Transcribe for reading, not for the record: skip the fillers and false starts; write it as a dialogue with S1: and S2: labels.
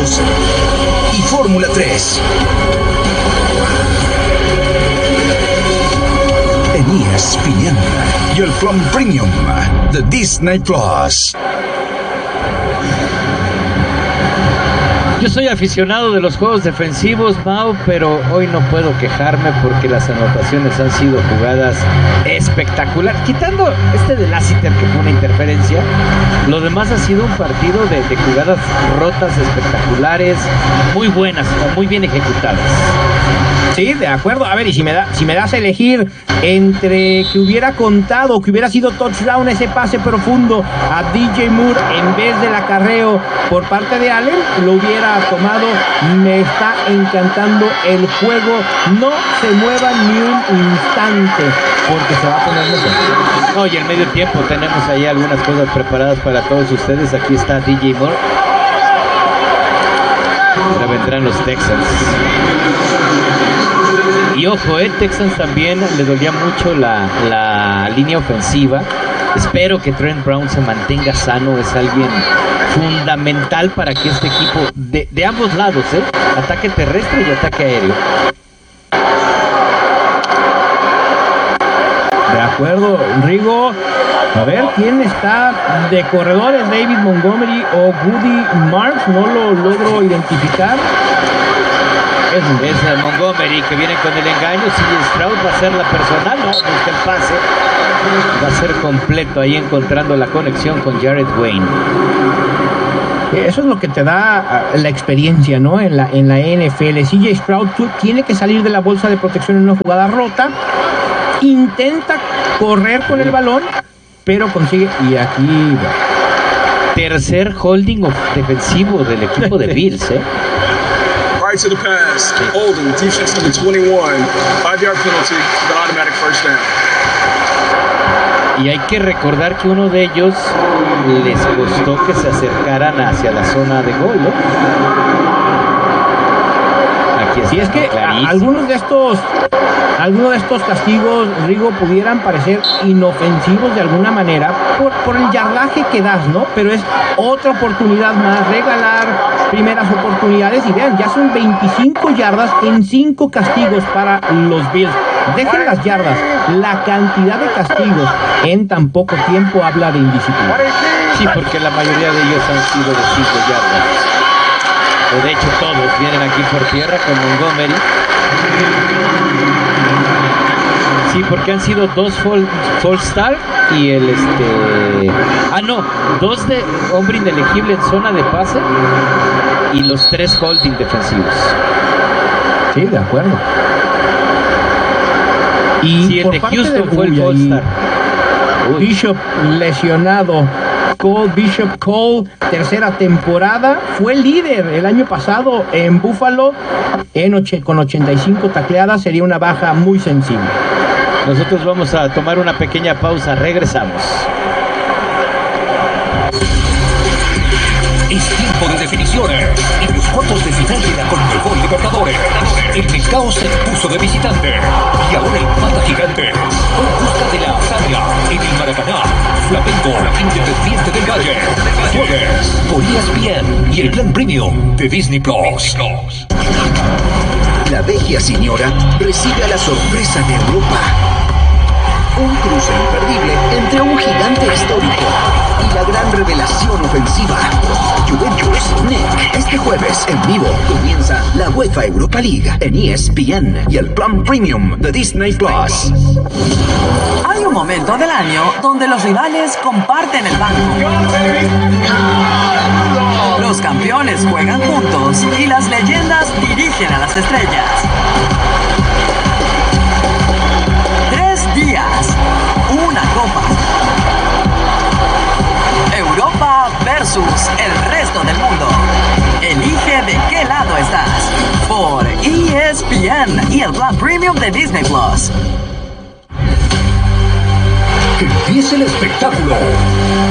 S1: autos y Fórmula 3. En ESPN y el Plan Premium de Disney Plus.
S2: Yo soy aficionado de los juegos defensivos, Mau, pero hoy no puedo quejarme porque las anotaciones han sido jugadas espectaculares. Quitando de Lassiter, que fue una interferencia, lo demás ha sido un partido de jugadas rotas espectaculares, muy buenas, muy bien ejecutadas.
S3: Sí, de acuerdo. A ver, y si me das a elegir entre que hubiera contado, que hubiera sido touchdown ese pase profundo a DJ Moore en vez del acarreo por parte de Allen, lo hubiera tomado. Me está encantando el juego. No se mueva ni un instante porque se va a poner mejor.
S2: No, y en medio tiempo tenemos ahí algunas cosas preparadas para todos ustedes. Aquí está DJ Moore. Ahora vendrán los Texans. Y ojo, Texans también le dolía mucho la línea ofensiva. Espero que Trent Brown se mantenga sano. Es alguien fundamental para que este equipo de ambos lados, ataque terrestre y ataque aéreo.
S3: De acuerdo, Rigo. A ver, ¿quién está de corredores? ¿David Montgomery o Woody Marks? No lo logro identificar.
S2: Es Montgomery, que viene con el engaño. CJ Stroud va a ser la personal, no busca el pase. Va a ser completo ahí encontrando la conexión con Jared Wayne.
S3: Eso es lo que te da la experiencia, ¿no? En la NFL. CJ Stroud tiene que salir de la bolsa de protección en una jugada rota. Intenta correr con el balón, pero consigue. Y aquí.
S2: Tercer holding defensivo del equipo de Bills,
S4: Right to the pass, holding, defense number 21, 5-yard penalty, the automatic first down.
S2: Y hay que recordar que uno de ellos les costó que se acercaran hacia la zona de gol, ¿no? Aquí está.
S3: Si es que algunos de estos castigos, Rigo, pudieran parecer inofensivos de alguna manera por el yardaje que das, ¿no? Pero es otra oportunidad más, regalar primeras oportunidades. Y vean, ya son 25 yardas en 5 castigos para los Bills. Dejen las yardas, la cantidad de castigos en tan poco tiempo habla de indisciplina.
S2: Sí, porque la mayoría de ellos han sido de 5 yardas. O de hecho todos vienen aquí por tierra con Montgomery. Sí, porque han sido 2 false start y el 2 de hombre inelegible en zona de pase y los 3 holding defensivos.
S3: Sí, de acuerdo. Y
S2: sí, el de Houston fue el false start.
S3: Bishop lesionado. Bishop Cole, tercera temporada, fue líder el año pasado en Buffalo con 85 tacleadas. Sería una baja muy sensible.
S2: Nosotros vamos a tomar una pequeña pausa, regresamos.
S1: Es tiempo de definiciones en los cuartos de final de la Conmebol Libertadores. El Melcao se puso de visitante y ahora el Pata Gigante en busca de la hazaña en el Maracaná. Flamengo, Independiente del Valle. Jueves por ESPN y el Plan Premium de Disney Plus. La Vecchia Señora recibe a la sorpresa de Europa. Un cruce imperdible entre un gigante histórico y la gran revelación ofensiva. Juventus Nick. Este jueves en vivo comienza la UEFA Europa League en ESPN y el Plan Premium de Disney Plus.
S5: Hay un momento del año donde los rivales comparten el banco. Los campeones juegan juntos y las leyendas dirigen a las estrellas. 3 días, una copa. Europa versus el resto del mundo. Elige de qué lado estás. Por ESPN y el Plan Premium de Disney Plus.
S1: Que empiece el espectáculo.